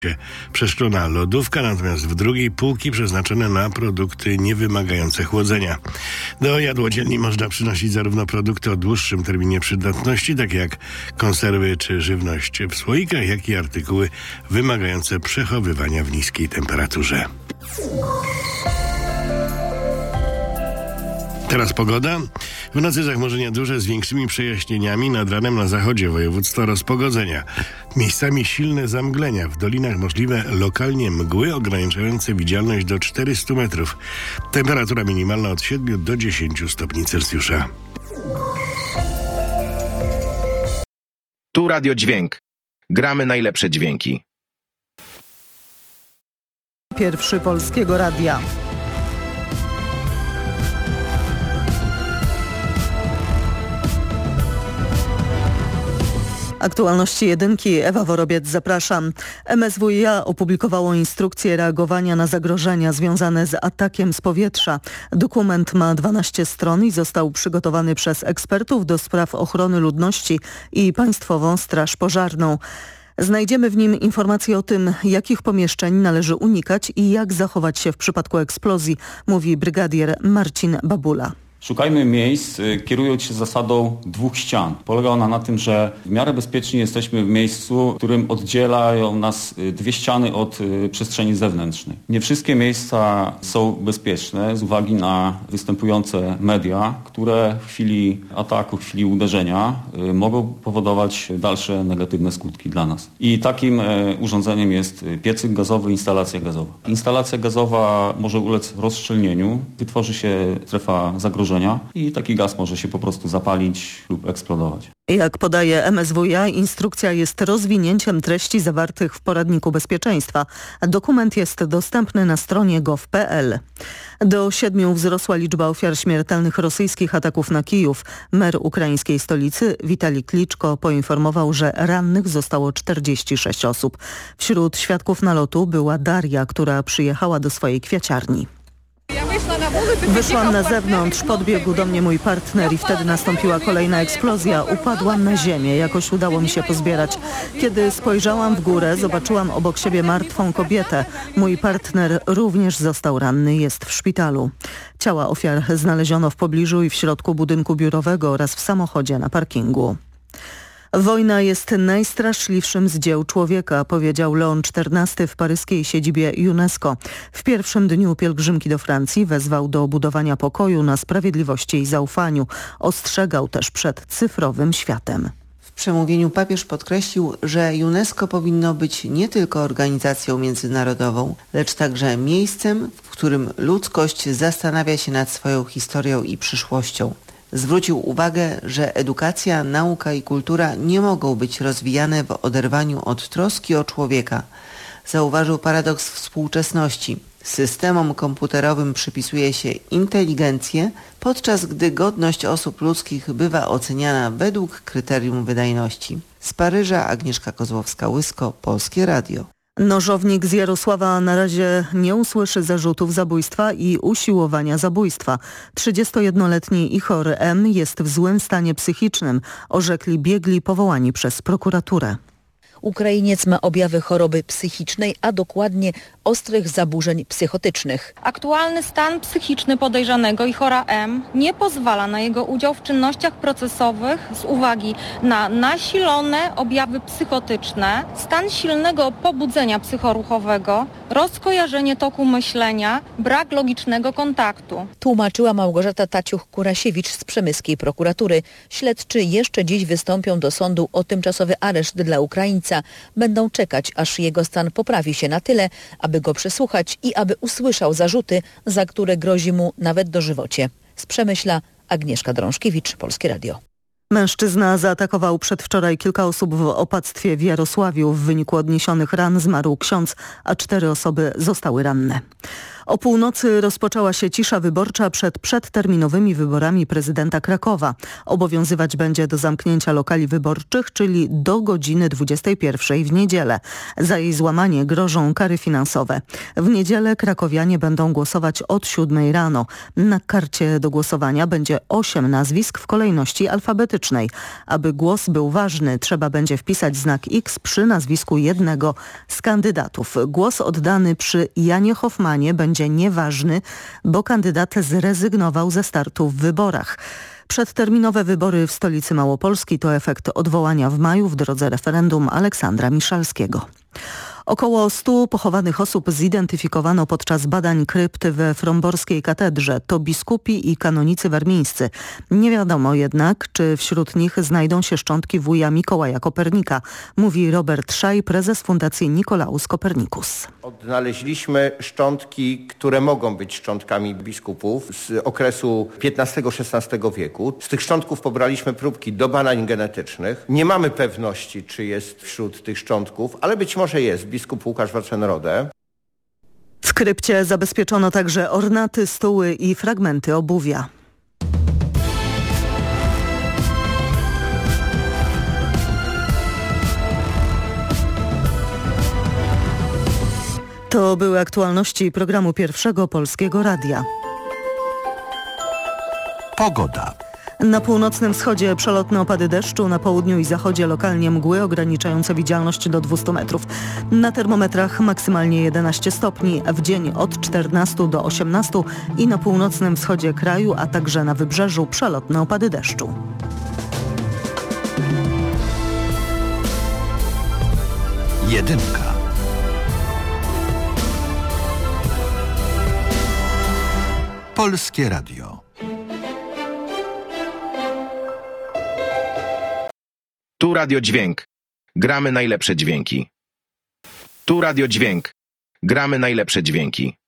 przeszklona lodówka, natomiast w drugiej półki przeznaczone na produkty niewymagające chłodzenia. Do jadłodzielni można przynosić zarówno produkty o dłuższym terminie przydatności, takie jak konserwy czy żywność w słoikach, jak i artykuły wymagające przechowywania w niskiej temperaturze. Teraz pogoda. W nocy zachmurzenia duże z większymi przejaśnieniami. Nad ranem na zachodzie województwa rozpogodzenia. Miejscami silne zamglenia. W dolinach możliwe lokalnie mgły ograniczające widzialność do 400 metrów. Temperatura minimalna od 7 do 10 stopni Celsjusza. Tu Radio Dźwięk. Gramy najlepsze dźwięki. Pierwszy Polskiego Radia. Aktualności jedynki, Ewa Worobiec, zapraszam. MSWiA opublikowało instrukcję reagowania na zagrożenia związane z atakiem z powietrza. Dokument ma 12 stron i został przygotowany przez ekspertów do spraw ochrony ludności i Państwową Straż Pożarną. Znajdziemy w nim informacje o tym, jakich pomieszczeń należy unikać i jak zachować się w przypadku eksplozji, mówi brygadier Marcin Babula. Szukajmy miejsc, kierując się zasadą 2 ścian. Polega ona na tym, że w miarę bezpieczni jesteśmy w miejscu, w którym oddzielają nas 2 ściany od przestrzeni zewnętrznej. Nie wszystkie miejsca są bezpieczne z uwagi na występujące media, które w chwili ataku, w chwili uderzenia mogą powodować dalsze negatywne skutki dla nas. I takim urządzeniem jest piecyk gazowy, instalacja gazowa. Instalacja gazowa może ulec rozszczelnieniu, wytworzy się strefa zagrożenia i taki gaz może się po prostu zapalić lub eksplodować. Jak podaje MSWiA, instrukcja jest rozwinięciem treści zawartych w poradniku bezpieczeństwa. Dokument jest dostępny na stronie gov.pl. Do 7 wzrosła liczba ofiar śmiertelnych rosyjskich ataków na Kijów. Mer ukraińskiej stolicy Witalij Kliczko poinformował, że rannych zostało 46 osób. Wśród świadków nalotu była Daria, która przyjechała do swojej kwiaciarni. Wyszłam na zewnątrz, podbiegł do mnie mój partner i wtedy nastąpiła kolejna eksplozja. Upadłam na ziemię, jakoś udało mi się pozbierać. Kiedy spojrzałam w górę, zobaczyłam obok siebie martwą kobietę. Mój partner również został ranny, jest w szpitalu. Ciała ofiar znaleziono w pobliżu i w środku budynku biurowego oraz w samochodzie na parkingu. Wojna jest najstraszliwszym z dzieł człowieka, powiedział Leon XIV w paryskiej siedzibie UNESCO. W pierwszym dniu pielgrzymki do Francji wezwał do budowania pokoju na sprawiedliwości i zaufaniu. Ostrzegał też przed cyfrowym światem. W przemówieniu papież podkreślił, że UNESCO powinno być nie tylko organizacją międzynarodową, lecz także miejscem, w którym ludzkość zastanawia się nad swoją historią i przyszłością. Zwrócił uwagę, że edukacja, nauka i kultura nie mogą być rozwijane w oderwaniu od troski o człowieka. Zauważył paradoks współczesności. Systemom komputerowym przypisuje się inteligencję, podczas gdy godność osób ludzkich bywa oceniana według kryterium wydajności. Z Paryża Agnieszka Kozłowska-Łysko, Polskie Radio. Nożownik z Jarosława na razie nie usłyszy zarzutów zabójstwa i usiłowania zabójstwa. 31-letni Ihor M. jest w złym stanie psychicznym, orzekli biegli powołani przez prokuraturę. Ukrainiec ma objawy choroby psychicznej, a dokładnie ostrych zaburzeń psychotycznych. Aktualny stan psychiczny podejrzanego Ihora M. nie pozwala na jego udział w czynnościach procesowych z uwagi na nasilone objawy psychotyczne, stan silnego pobudzenia psychoruchowego, rozkojarzenie toku myślenia, brak logicznego kontaktu. Tłumaczyła Małgorzata Taciuch-Kurasiewicz z przemyskiej prokuratury. Śledczy jeszcze dziś wystąpią do sądu o tymczasowy areszt dla Ukraińca. Będą czekać, aż jego stan poprawi się na tyle, aby go przesłuchać i aby usłyszał zarzuty, za które grozi mu nawet dożywocie. Z Przemyśla Agnieszka Drążkiewicz, Polskie Radio. Mężczyzna zaatakował przedwczoraj kilka osób w opactwie w Jarosławiu. W wyniku odniesionych ran zmarł ksiądz, a 4 osoby zostały ranne. O północy rozpoczęła się cisza wyborcza przed przedterminowymi wyborami prezydenta Krakowa. Obowiązywać będzie do zamknięcia lokali wyborczych, czyli do godziny 21 w niedzielę. Za jej złamanie grożą kary finansowe. W niedzielę krakowianie będą głosować od 7 rano. Na karcie do głosowania będzie 8 nazwisk w kolejności alfabetycznej. Aby głos był ważny, trzeba będzie wpisać znak X przy nazwisku jednego z kandydatów. Głos oddany przy Janie Hoffmanie będzie nieważny, bo kandydat zrezygnował ze startu w wyborach. Przedterminowe wybory w stolicy Małopolski to efekt odwołania w maju w drodze referendum Aleksandra Miszalskiego. Około 100 pochowanych osób zidentyfikowano podczas badań krypty we Fromborskiej Katedrze. To biskupi i kanonicy warmińscy. Nie wiadomo jednak, czy wśród nich znajdą się szczątki wuja Mikołaja Kopernika, mówi Robert Szaj, prezes Fundacji Nicolaus Copernicus. Odnaleźliśmy szczątki, które mogą być szczątkami biskupów z okresu XV-XVI wieku. Z tych szczątków pobraliśmy próbki do badań genetycznych. Nie mamy pewności, czy jest wśród tych szczątków, ale być może jest. Biskup Łukasz Wacenrode. W krypcie zabezpieczono także ornaty, stóły i fragmenty obuwia. To były aktualności programu Pierwszego Polskiego Radia. Pogoda. Na północnym wschodzie przelotne opady deszczu, na południu i zachodzie lokalnie mgły ograniczające widzialność do 200 metrów. Na termometrach maksymalnie 11 stopni, w dzień od 14 do 18 i na północnym wschodzie kraju, a także na wybrzeżu przelotne opady deszczu. Jedynka. Polskie Radio. Tu Radio Dźwięk. Gramy najlepsze dźwięki. Tu Radio Dźwięk. Gramy najlepsze dźwięki.